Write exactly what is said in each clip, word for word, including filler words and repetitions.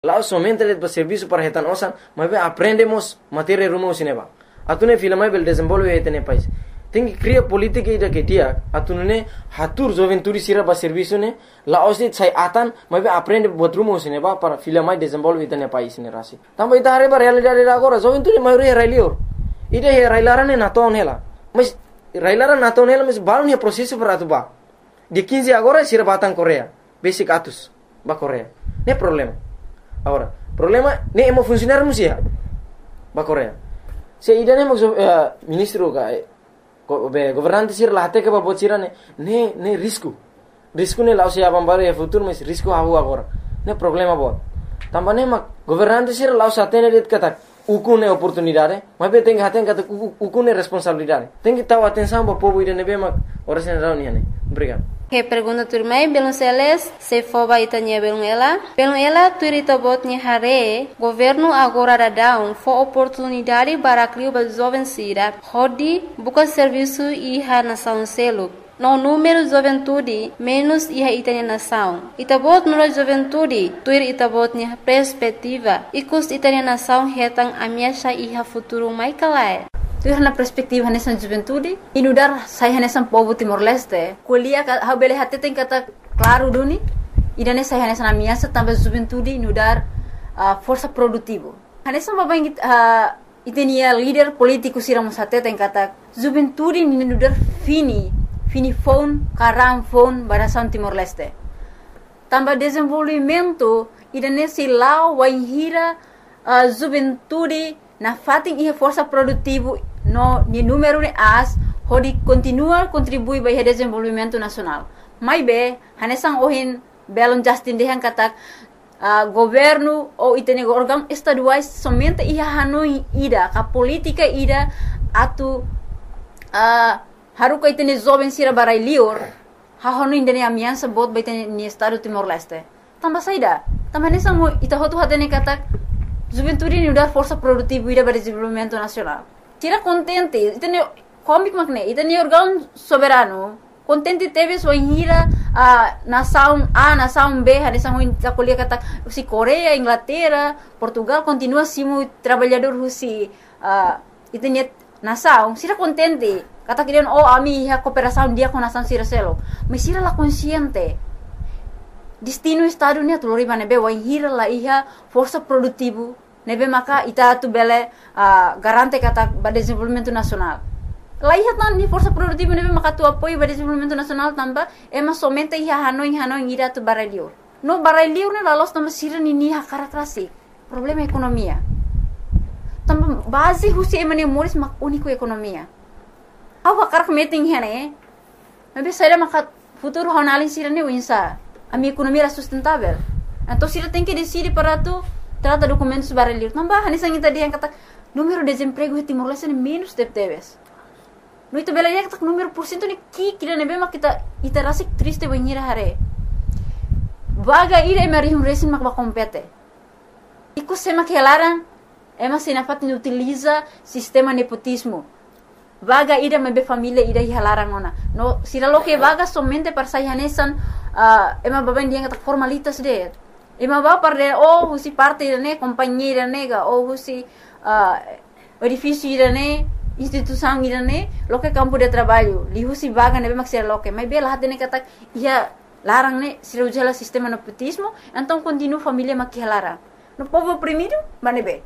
Lá somente para serviço para retan osan, mas aprendemos matéria rumo cinema. Atune filmai bel desenvolve etene país. Tem que criar política ida que dia. Atune hatur joventuri sira ba serviço ne, lá osit sai atan, mas aprende buat rumo cinema para filmai desenvolve etene país ne rasi. Tambah ita hari ba realidade agora joventuri maioria railior. Ida he railarane na ton hela. Mas railara na ton hela mas balon he processo para tu ba. De quinze agora sira batang Korea. Basic atus ba Korea. Ne problema. Agora, problema ne emo funcionar musia ba Korea. Se ida ne mo uh, ministro ka go, be governante sir lahte ke ba bocira ne ne ne risco. Risco ne lausi abam bare e futuro mas risco havu agora. Ne problema bo. Tamba ne ma governante sir laus atene det kata uku ne oportunidade, mas be tem haten kata uku ne responsabilidade. Tem que tau atenção ba povo ida ne be ma ora sen reunião ne. Obrigado. Que pergunta turmai belum seles se foba itanya belum ela belum ela turita botnya hare governo agora da down for oportunidade para criar ba jovem sira hodi buka serviço iha nação selo no número juventude menos iha itanya nação itabot nura juventude tuir itabotnya perspectiva ikus itanya nação hetang amiasha iha futuro mai kalai. Tu na perspektiva nessa juventude inudar sai nessa povo Timor-Leste kuliah ha bele hati tem kata claro duni idane sai nessa na minha também juventude inudar uh, força produtivo nessa babang uh, itenia líder político sira musate tem kata juventude inudar fini fini phone karam phone para São Timor-Leste também desenvolvimento idane si lau waihira uh, juventude na fating ia força produtivo no ni número de as hodi continua contribui para o desenvolvimento nacional. Mai be hanesang ohin belon Justin dehan kata uh, governo ou itene órgão estaduais somente ia hanoi ida ka política ida atu uh, haruka itene jovem sira barai lior ha honu indene amiança bot baitene ni estado Timor-Leste. Tambah saida, tambah hanesang ita hotu hatene kata juventude ni udar força produtiva ida para desenvolvimento nacional. Tira contente, itene comic magne, itene órgão soberano. Contente teve sua hira a nação A, nação B, a nação da colher kata si Coreia, Inglaterra, Portugal continua simo trabalhador rusi uh, itene nação, sira contente. Kata kirian oh ami ha cooperação dia com nação sira selo. Mas sira la consciente. Destino estado ni atulori manebe wa hira la iha força produtivo nebe maka ita tu bele uh, garante kata ba desenvolvimento nacional. La iha tan ni força produtivo nebe maka tu apoio ba desenvolvimento nacional tamba ema somente iha hanoi hanoi ira tu baralio. No baralio ne la los tamba sira ni ni ha karakrasi. Problema economia. Tamba base husi ema ne moris mak único economia. Awa karak meeting hene. Nebe saira maka futuro honalin sira ne winsa. A minha economia era sustentável. Então, se ele tem que decidir para tu, trata documentos baralhos. Não vai, nessa gente dia kata número de desemprego em Timor-Leste é menos de teves. No itu bela dia kata número por cento ni ki kira nebe mak kita ita rasik triste banhira hare. Vaga ira emari um resin mak ba compete. Iku sema que larang, ema sinafat ni utiliza sistema nepotismo. Vaga ida mebe família ida hilarang ona. No sira lo que vaga somente para sayanesan uh, ema baben dia kata formalitas de. Ema ba para oh husi parte ne companhia nega oh husi uh, edifício ne instituição ne lo que campo de trabalho li husi vaga nebe mak sira lo que mas bela hatene kata ia larang ne sira ujala sistema nepotismo então continua família mak hilarang. No povo oprimido manebe.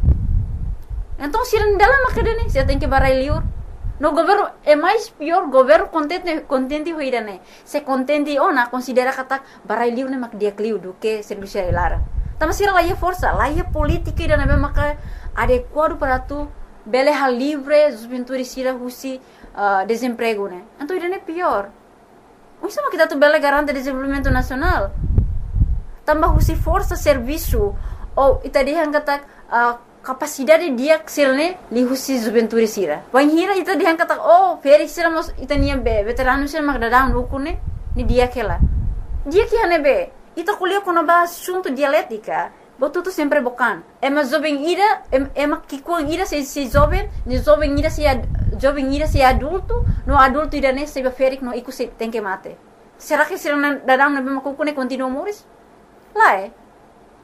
Então sira dalam makadene sira tem que barai liur. No governo é mais pior governo contente contente hoirane se contente ona considera kata barai liu ne mak dia kliu do que serviço lara tama sira la força la política ida na maka adequado para tu bele hal livre juventude sira husi uh, desemprego ne então ida ne pior o sama kita tu bele garante desenvolvimento nacional tambah husi força serviço ou ita dia kata uh, capacidade dia selne li husi juventude sira. Wan hira ita dia kata oh Felix sira mos ita nia be veterano sira mag dadang ukune ni dia kela. Dia que hane be ita kuliah kono ba assunto dialética. Botu tu sempre bokan. Ema jovem ira em, ema kikuang ira se se jovem, ni jovem ira se jovem ira se adulto, no adulto ira ne se Felix no iku se tem que mate. Será que sira dadang na be makukune continua moris? Lá é.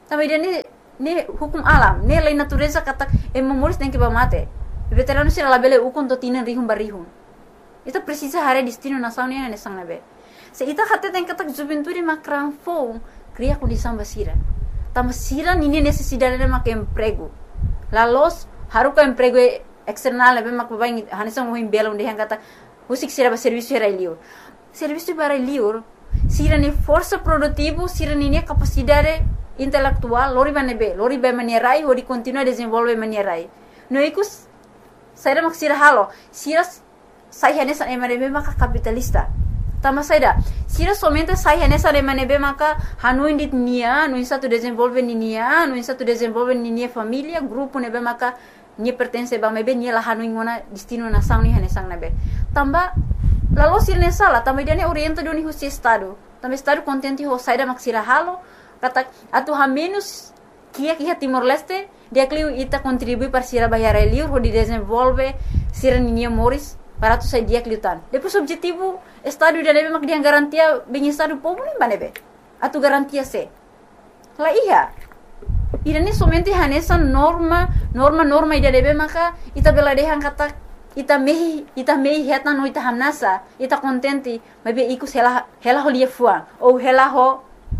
Também dia ni ni hukum alam, ni lei natureza kata e memoris tem que ba mate. Veterano sira labele ukon to tinan rihum barihum. Ita precisa hare destino nação ni ne sang nabe. Se ita hatte tem kata juventude macran fo, cria condição basira. Tama sira ni necessidade de mak emprego. La los haruka emprego external nabe mak babai hanisang mo himbela onde hang kata usik sira ba serviço era liur. Serviço para liur, sira ni força produtivo, sira ni capacidade intelectual, lori banebe, lori ba manierai, ori continua desenvolve manierai. No ikus saya mak sira halo, sira saya nessa emanebe maka capitalista. Tama saida, sira somente saya nessa emanebe maka hanu indit nia, no insa tu desenvolve ni nia, no insa tu desenvolve ni nia família, grupo nebe maka ni pertence ba mebe ni la hanu ingona destino na sang ni hanesang nebe. Tamba lalu sira nessa la, tamba dia ne orienta do ni husi estado. Tamba estado contente ho saida mak sira halo. Kata atu ha menos kia kia Timor Leste dia kliu ita contribui para sira bayar liur ho di desenvolve sira ninia moris para tu sai dia kliutan. Depois objetivo estado dia nebe mak dia garantia bem estado povo nem banebe. Atu garantia se. La iya. Ida ni somente hanesa norma norma norma ida nebe maka ita bela dehan kata ita mehi ita mehi heta no ita hamnasa ita contente mabe iku hela hela ho lia fuang ou hela ho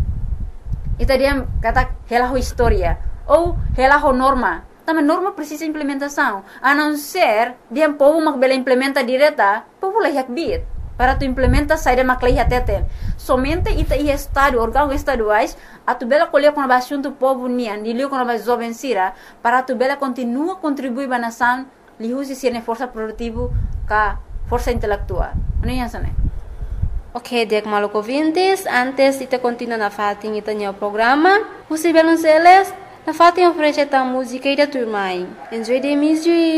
ita dia kata hela ho historia ou hela ho norma. Também norma precisa implementação. A não ser dia povo mak bela implementa direta, povo lah yak bit. Para tu implementa saída mak lah teten. Somente ita i estado órgão estaduais a tu bela colher com a assunto povo nian, dilio com a jovem sira, para tu bela continua contribuir ba nação, li usi sirne força produtivo ka força intelectual. Ano yan sana? Ok, dek maluco ouvintes, antes de te continuar na fatin ita nyo programa, usi belon seles, na fatin oferece ta música e da turmai. Enjoy the music!